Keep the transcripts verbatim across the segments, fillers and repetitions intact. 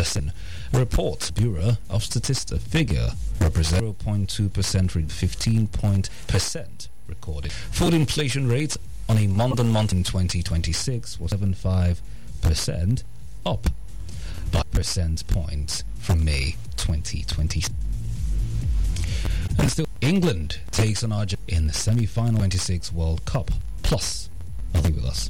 percent. Report Bureau of Statistics figure represents zero point two percent, fifteen point percent recorded. Food inflation rate on a month-on-month in twenty twenty-six was seven point five percent, up by percent points from May twenty twenty. And still, England takes on Argentina in the semi-final twenty-six World Cup. Plus, I'll be with us.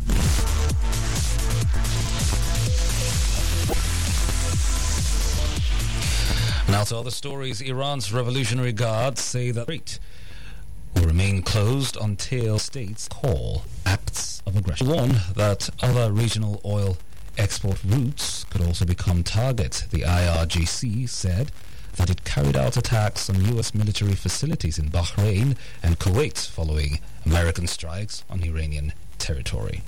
Now to other stories. Iran's Revolutionary Guard say that the strait will remain closed until states call acts of aggression. Warn that other regional oil export routes could also become targets. The I R G C said that it carried out attacks on U S military facilities in Bahrain and Kuwait following American strikes on Iranian territory.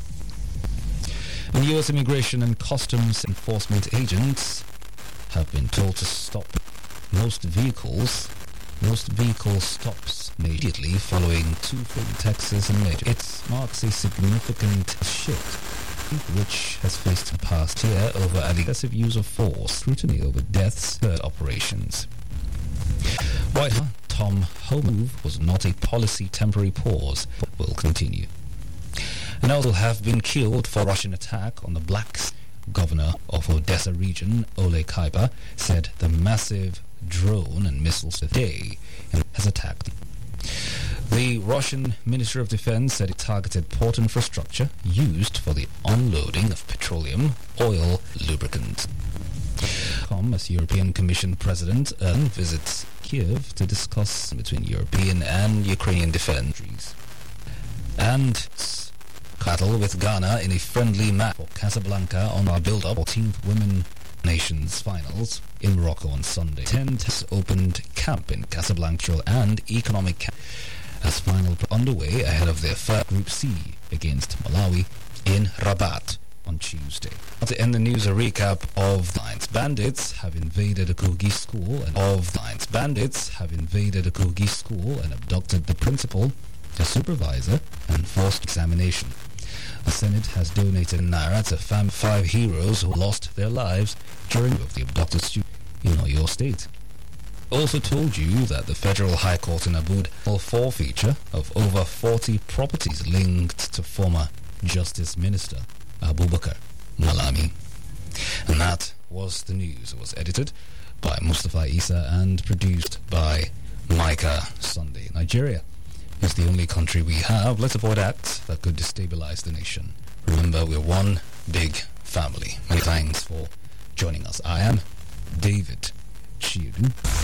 And U S Immigration and Customs Enforcement agents have been told to stop most vehicles. Most vehicle stops immediately following two from Texas and Nigeria. It marks a significant shift which has faced the past year over an excessive use of force, scrutiny over deaths, third operations. White House Tom Homan move was not a policy temporary pause, but will continue. And also have been killed for Russian attack on the Black Sea. Governor of Odessa region, Oleg Kaiba, said the massive drone and missiles today has attacked them. The Russian Ministry of Defense said it targeted port infrastructure used for the unloading of petroleum, oil, lubricant. Come as European Commission President Erdogan visits Kiev to discuss between European and Ukrainian defense. And cattle with Ghana in a friendly match for Casablanca on our build-up fourteenth Women Nations Finals in Morocco on Sunday. Ten tests opened camp in Casablanca and economic camp as final underway ahead of their first Group C against Malawi in Rabat on Tuesday. To end the news, a recap of Lions bandits have invaded a Kogi school and of Lions bandits have invaded a Kogi school and abducted the principal, the supervisor, and forced examination. The Senate has donated Naira to fam- five heroes who lost their lives during the abducted student in Oyo State. Also told you that the Federal High Court in Abuja will forfeiture of over forty properties linked to former Justice Minister Abubakar Malami. And that was the news. It was edited by Mustafa Isa and produced by Micah Sunday. Nigeria is the only country we have. Let's avoid acts that could destabilize the nation. Remember, we're one big family. Many thanks for joining us. I am David Chiudu.